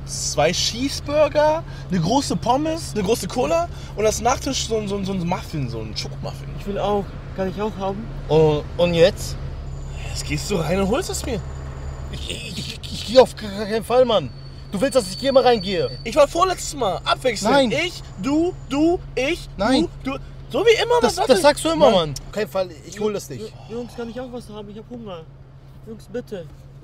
2 Cheeseburger, eine große Pommes, eine große Cola und als Nachtisch so ein Muffin, so ein Schokomuffin. Ich will auch. Kann ich auch haben? Und jetzt? Jetzt gehst du rein und holst es mir. Ich gehe auf keinen Fall, Mann. Du willst, dass ich hier mal reingehe? Ich war vorletztes Mal. Abwechselnd. Nein. Ich, du, ich, Nein. du. So wie immer. Das sagst du immer, Mann. Auf keinen Fall, ich hol das nicht. Jungs, kann ich auch was haben? Ich hab Hunger. Jungs, bitte.